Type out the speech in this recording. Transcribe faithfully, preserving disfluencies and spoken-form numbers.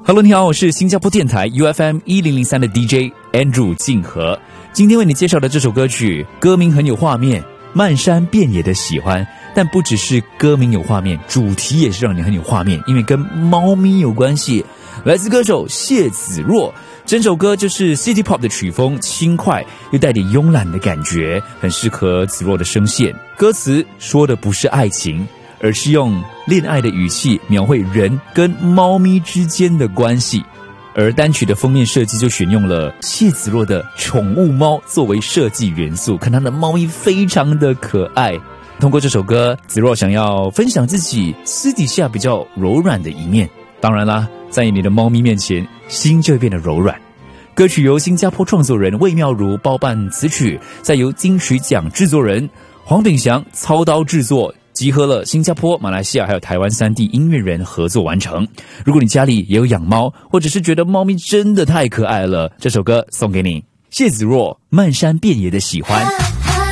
Hello， 你好，我是新加坡电台 U F M 一零零三的 D J Andrew 静和。今天为你介绍的这首歌曲，歌名很有画面，漫山遍野的喜欢。但不只是歌名有画面，主题也是让你很有画面，因为跟猫咪有关系。来自歌手谢子若，整首歌就是 City Pop 的曲风，轻快又带点慵懒的感觉，很适合子若的声线。歌词说的不是爱情，而是用恋爱的语气描绘人跟猫咪之间的关系。而单曲的封面设计就选用了谢子若的宠物猫作为设计元素，看它的猫咪非常的可爱。通过这首歌，子若想要分享自己私底下比较柔软的一面，当然啦，在你的猫咪面前，心就会变得柔软。歌曲由新加坡创作人魏妙如包办词曲，再由金曲奖制作人黄炳祥操刀制作，集合了新加坡、马来西亚还有台湾三地音乐人合作完成。如果你家里也有养猫，或者是觉得猫咪真的太可爱了，这首歌送给你。谢子若，漫山遍野的喜欢。